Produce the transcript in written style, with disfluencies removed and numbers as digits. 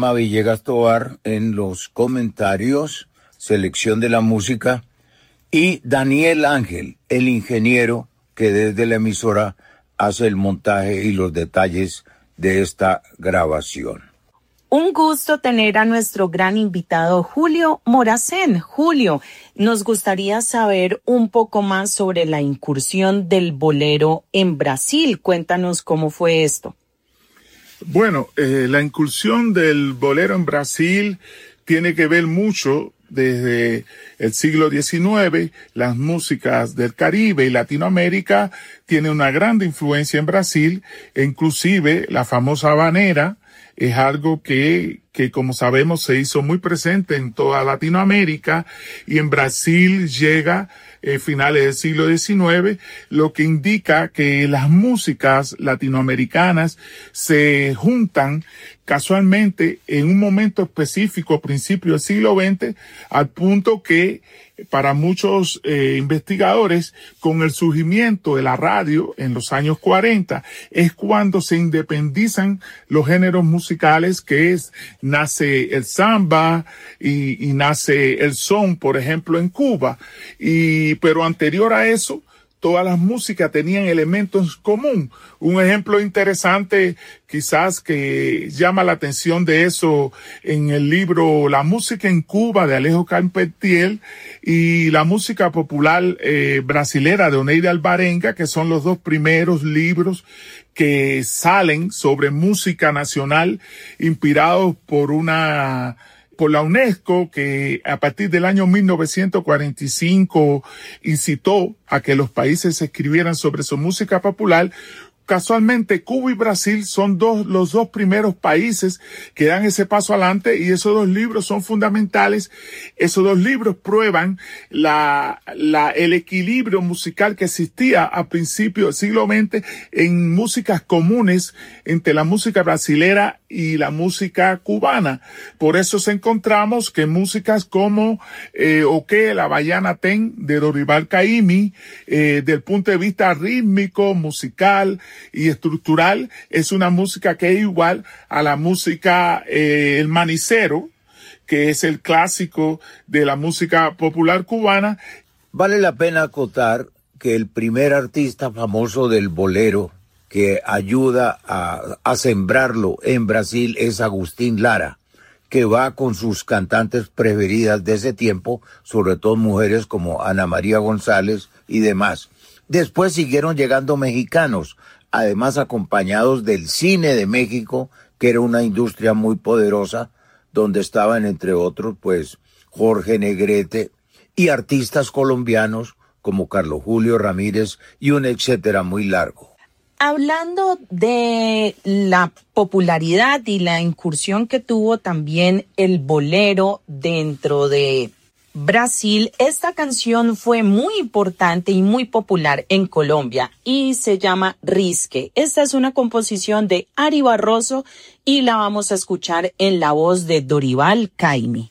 Alma Villegas Tovar en los comentarios, selección de la música, y Daniel Ángel, el ingeniero que desde la emisora hace el montaje y los detalles de esta grabación. Un gusto tener a nuestro gran invitado Julio Moracén. Julio, nos gustaría saber un poco más sobre la incursión del bolero en Brasil. Cuéntanos cómo fue esto. Bueno, la incursión del bolero en Brasil tiene que ver mucho desde el siglo XIX. Las músicas del Caribe y Latinoamérica tienen una gran influencia en Brasil, e inclusive la famosa habanera es algo que como sabemos se hizo muy presente en toda Latinoamérica, y en Brasil llega finales del siglo XIX, lo que indica que las músicas latinoamericanas se juntan casualmente en un momento específico, principio del siglo XX, al punto que para muchos investigadores, con el surgimiento de la radio en los años 40, es cuando se independizan los géneros musicales, nace el samba y nace el son, por ejemplo, en Cuba. Pero anterior a eso, todas las músicas tenían elementos en común. Un ejemplo interesante, quizás que llama la atención de eso, en el libro La música en Cuba de Alejo Carpentier y La música popular brasilera de Oneida Alvarenga, que son los dos primeros libros que salen sobre música nacional, inspirados por la UNESCO, que a partir del año 1945 incitó a que los países escribieran sobre su música popular. Casualmente, Cuba y Brasil son los dos primeros países que dan ese paso adelante, y esos dos libros son fundamentales. Esos dos libros prueban el equilibrio musical que existía a principios del siglo XX en músicas comunes entre la música brasilera y la música cubana. Por eso encontramos que músicas como la Baiana Ten de Dorival Caymmi, del punto de vista rítmico, musical y estructural, es una música que es igual a la música el manicero, que es el clásico de la música popular cubana. Vale la pena acotar que el primer artista famoso del bolero que ayuda a sembrarlo en Brasil es Agustín Lara, que va con sus cantantes preferidas de ese tiempo, sobre todo mujeres como Ana María González y demás. Después siguieron llegando mexicanos, además acompañados del cine de México, que era una industria muy poderosa, donde estaban, entre otros, pues, Jorge Negrete, y artistas colombianos como Carlos Julio Ramírez y un etcétera muy largo. Hablando de la popularidad y la incursión que tuvo también el bolero dentro de Brasil, esta canción fue muy importante y muy popular en Colombia y se llama Risque. Esta es una composición de Ari Barroso y la vamos a escuchar en la voz de Dorival Caymmi.